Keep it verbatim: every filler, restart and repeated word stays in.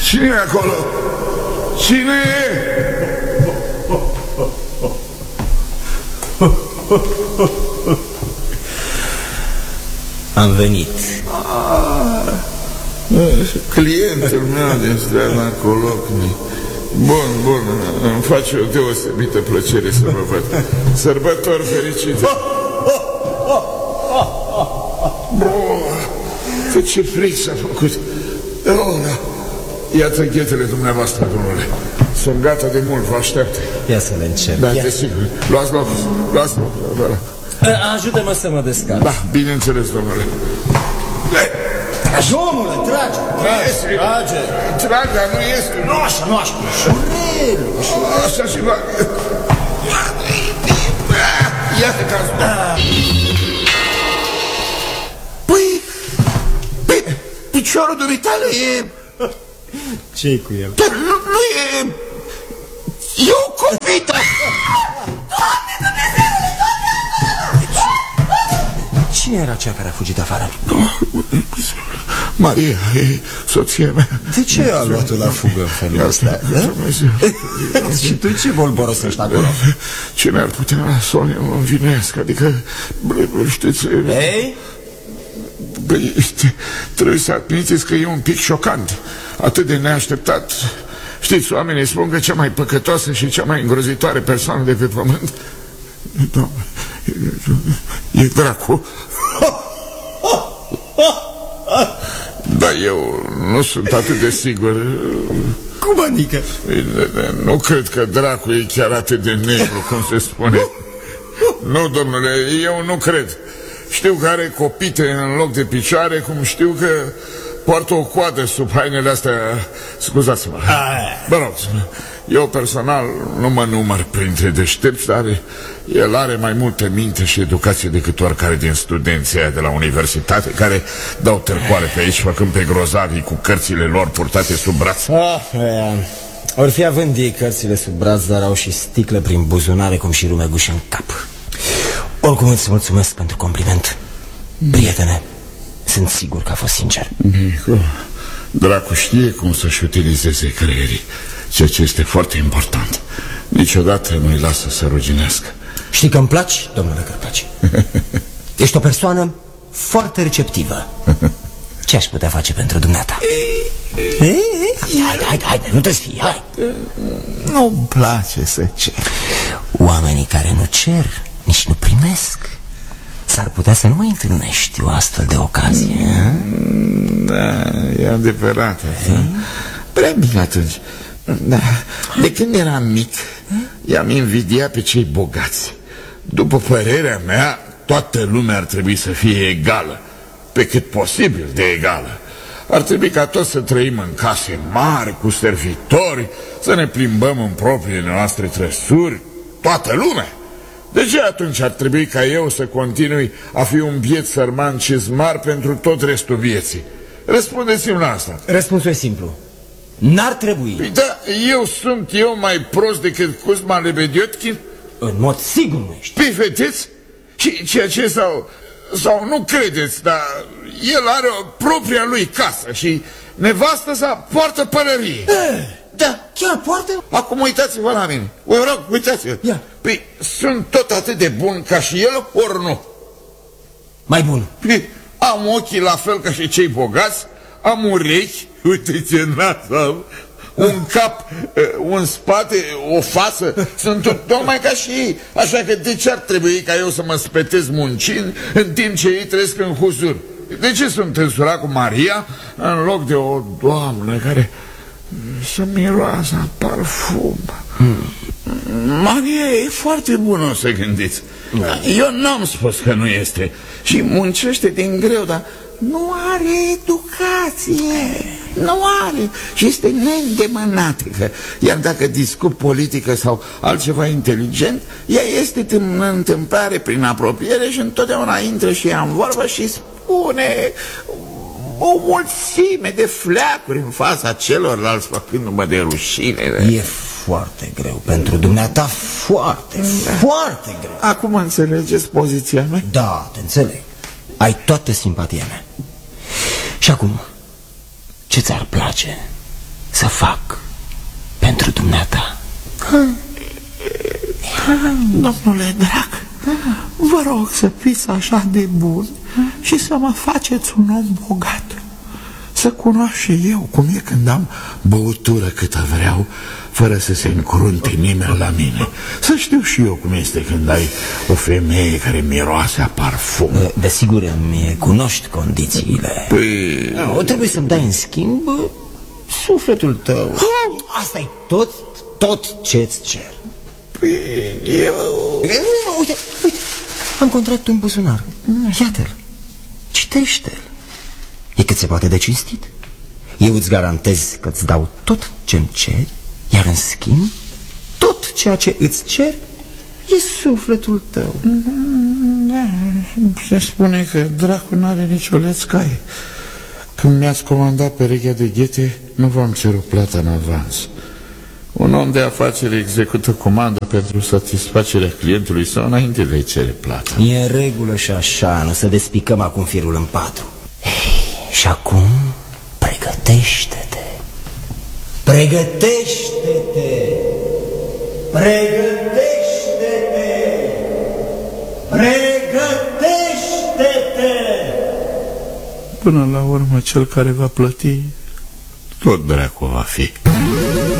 Cine e acolo? Cine e? Am venit. Ah, clientul meu din strada Colocni. Bun, bun, îmi face o deosebită plăcere să vă văd. Sărbători fericite. Cât ce fric s-a făcut. Oh, iată ghetele dumneavoastră, domnule. Sunt gata de mult, vă aștept. Ia să le încep. Da, desigur. Luați loc, luați loc. Ajută-mă să mă descarc. Da, bineînțeles, domnule. Omule, trage, trage, trage. Trage, dar nu este. Nu așa, nu așa. Șurel, așa și va... Iată cazul. Păi, păi, piciorul dumitale e... Ce-i cu el? Dar nu, nu e... E o copită! Doamne, Dumnezeule, Doamne! Cine era cea care a fugit afară? Maria, e soția mea. De ce a luat-o la fugă în felul ăsta? Și tu ce bolborosești acolo? Cine ar putea să o învinească? Adică, știți... Ei? Băi, trebuie să admiteți că e un pic șocant. Atât de neașteptat. Știți, oamenii spun că cea mai păcătoasă și cea mai îngrozitoare persoană de pe pământ, Doamne, e dracu. Dar eu nu sunt atât de sigur. Cum adică? Nu cred că dracu e chiar atât de negru, cum se spune. Nu, domnule, eu nu cred. Știu că are copite în loc de picioare, cum știu că poartă o coadă sub hainele astea. Scuzați-mă. Bă rog, eu personal nu mă număr printre deștepți, dar el are mai multă minte și educație decât oricare din studenții aia de la universitate, care dau târcoare pe aici, făcând pe grozavii cu cărțile lor purtate sub braț. Ah, ori fi având ei cărțile sub braț, dar au și sticle prin buzunare, cum și rumeguși în cap. Oricum îți mulțumesc pentru compliment, prietene. Sunt sigur că a fost sincer. Dracu știe cum să-și utilizeze creierii, ceea ce este foarte important. Niciodată nu-i lasă să ruginească. Știi că îmi placi, domnule Cărpaci? Ești o persoană foarte receptivă. Ce aș putea face pentru dumneata? Haide, haide, haide, nu te sfii, hai. Nu-mi place să cer. Oamenii care nu cer, nici nu primesc. S-ar putea să nu mai întâlnești o astfel de ocazie. Da, e adevărat. Prea bine atunci. Da. De când eram mic, i-am invidiat pe cei bogați. După părerea mea, toată lumea ar trebui să fie egală, pe cât posibil de egală. Ar trebui ca toți să trăim în case mari, cu servitori, să ne plimbăm în propriile noastre trăsuri, toată lumea. De ce atunci ar trebui ca eu să continui a fi un biet sărman cizmar pentru tot restul vieții? Răspundeți-mi la asta. Răspunsul e simplu. N-ar trebui. Păi da, eu sunt eu mai prost decât Cuzma Lebediotkin? În mod sigur nu ești. Păi vedeți? Și ceea ce sau, sau nu credeți, dar el are o propria lui casă și nevastă sa poartă pălărie. Da, chiar poartă? Acum uitați-vă la mine. Vă rog, uitați-vă. Ia. Păi sunt tot atât de bun ca și el, ori nu? Mai bun. Păi, am ochii la fel ca și cei bogați, am urechi, uite ce nas am, un cap, un spate, o față, sunt tocmai ca și ei. Așa că de ce ar trebui ca eu să mă spetez muncind în timp ce ei trăiesc în huzur? De ce sunt însurat cu Maria în loc de o doamnă care să miroasă a parfum? Hmm. Maria e foarte bună, o să gândiți. Da. Eu n-am spus că nu este. Și muncește din greu, dar nu are educație. Nu are. Și este neîndemânatică. Iar dacă discut politică sau altceva inteligent, ea este în întâmplare prin apropiere și întotdeauna intră și ea în vorbă și spune o mulțime de fleacuri în fața celorlalți, făcându-mă de rușine. E foarte greu pentru dumneata, foarte, da. foarte greu. Acum înțelegeți poziția mea? Da, te înțeleg. Ai toată simpatia mea. Și acum, ce ți-ar place să fac pentru dumneata? Domnule drag, vă rog să fiți așa de bun și să mă faceți un om bogat. Să cunosc și eu cum e când am băutură câtă vreau, fără să se încrunte nimeni la mine. Să știu și eu cum este când ai o femeie care miroase a parfum. Desigur îmi cunoști condițiile. Păi... O trebuie să-mi dai în schimb sufletul tău. Asta e tot, tot ce-ți cer. Păi, eu... Uite, uite, am contractul în buzunar. Iată-l, citește-l. E cât se poate de cinstit. Eu îți garantez că îți dau tot ce-mi ceri, iar în schimb, tot ceea ce îți cer e sufletul tău. Da, se spune că dracu n-are nicio lețcaie. Când mi-ați comandat perechea de ghete, nu v-am cerut plata în avans. Un om de afaceri execută comanda pentru satisfacerea clientului sau înainte de a-i cere plata. E în regulă și așa, nu să despicăm acum firul în patru. Și acum, pregătește-te. Pregătește-te. Pregătește-te. Pregătește-te. Până la urmă, cel care va plăti, tot dracu va fi.